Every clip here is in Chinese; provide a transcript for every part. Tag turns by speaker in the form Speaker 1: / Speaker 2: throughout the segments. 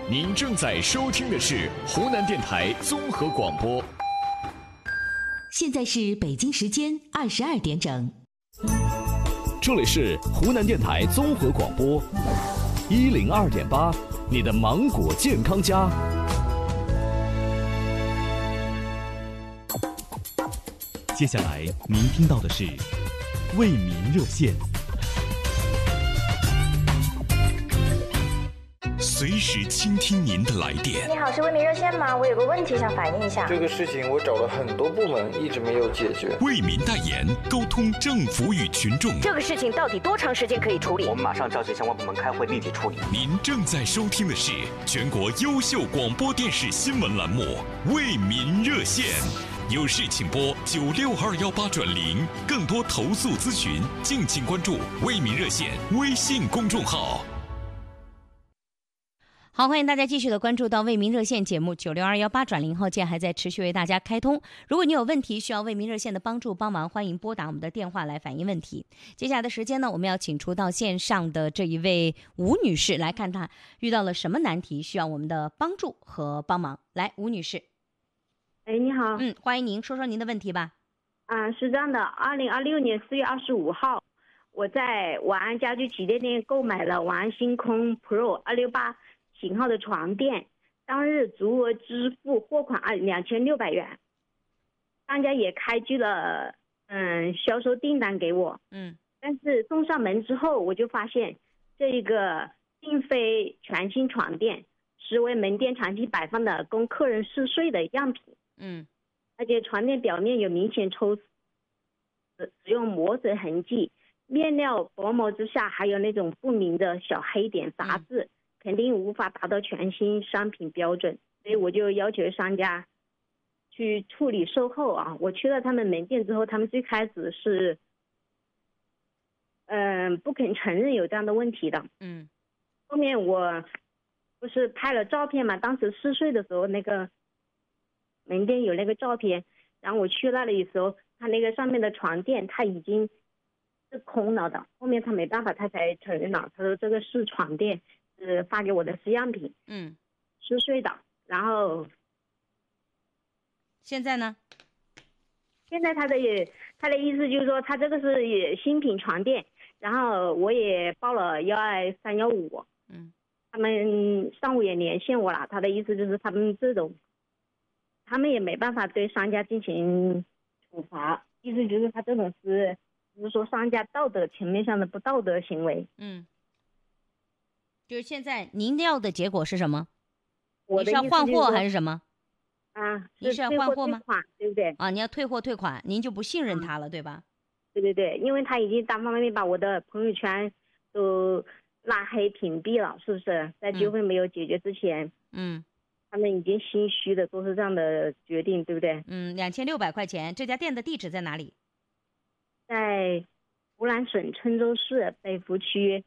Speaker 1: 您正在收听的是湖南电台综合广播。
Speaker 2: 现在是北京时间22点整。
Speaker 3: 这里是湖南电台综合广播102.8，你的芒果健康家。接下来您听到的是为民热线。
Speaker 1: 随时倾听您的来电。
Speaker 4: 你好，是为民热线吗？我有个问题想反映一下。
Speaker 5: 这个事情我找了很多部门，一直没有解决。
Speaker 1: 为民代言，沟通政府与群众。
Speaker 4: 这个事情到底多长时间可以处理？
Speaker 6: 我们马上召集相关部门开会，立即处理。
Speaker 1: 您正在收听的是全国优秀广播电视新闻栏目《为民热线》，有事请拨96218转0。更多投诉咨询，敬请关注“为民热线”微信公众号。
Speaker 7: 好，欢迎大家继续的关注到为民热线节目96218转0号键还在持续为大家开通。如果你有问题需要为民热线的帮助帮忙，欢迎拨打我们的电话来反映问题。接下来的时间呢，我们要请出到线上的这一位吴女士，来看她遇到了什么难题，需要我们的帮助和帮忙。来，吴女士。
Speaker 8: 你好。
Speaker 7: 欢迎您，说说您的问题吧。
Speaker 8: 是这样的，2026年4月25号，我在晚安家居旗舰店购买了晚安星空 Pro 268型号的床垫，当日足额支付货款2600元，商家也开具了销售订单给我，但是送上门之后，我就发现这一个并非全新床垫，实为门店长期摆放的供客人试睡的样品，而且床垫表面有明显抽使用磨损痕迹，面料薄膜之下还有那种不明的小黑点杂质，肯定无法达到全新商品标准，所以我就要求商家去处理售后啊。我去了他们门店之后，他们最开始是不肯承认有这样的问题的，后面我不是拍了照片嘛，当时试睡的时候那个门店有那个照片，然后我去那里的时候，他那个上面的床垫他已经是空了的，后面他没办法他才承认了，他说这个是床垫，是发给我的试样品，试睡的。然后
Speaker 7: 现在呢？
Speaker 8: 现在他的意思就是说他这个是新品床垫，然后我也报了12315，他们上午也连线我了，他的意思就是他们也没办法对商家进行处罚，意思就是他这种就是说商家道德层面上的不道德行为。
Speaker 7: 就是现在您要的结果是什么？
Speaker 8: 你
Speaker 7: 是要换货还是什么？你是要换货吗？
Speaker 8: 对不对？
Speaker 7: 你要退货退款，您就不信任他了，对吧？
Speaker 8: 对，因为他已经单方面把我的朋友圈都拉黑屏蔽了，是不是？在纠纷没有解决之前，他们已经心虚的做出这样的决定，对不对
Speaker 7: ？2600块钱，这家店的地址在哪里？
Speaker 8: 在湖南省郴州市北湖区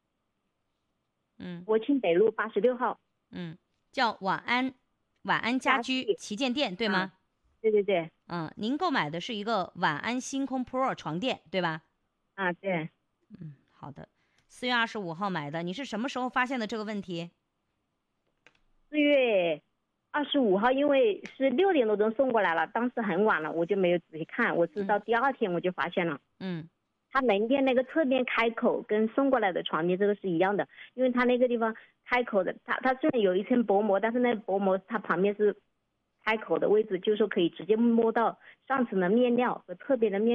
Speaker 8: 国庆北路86号。
Speaker 7: 叫晚安家居旗舰店，对吗？
Speaker 8: 对。
Speaker 7: 您购买的是一个晚安星空 Pro 床垫，对吧？
Speaker 8: 对。
Speaker 7: 好的。4月25号买的，你是什么时候发现的这个问题
Speaker 8: ？4月25号，因为是6点多钟送过来了，当时很晚了，我就没有仔细看，我是到第二天我就发现了。他门店那个侧面开口跟送过来的床垫这个是一样的，因为他那个地方开口的，它虽然有一层薄膜，但是那薄膜它旁边是开口的位置，就是说可以直接摸到上层的面料和侧边的面料。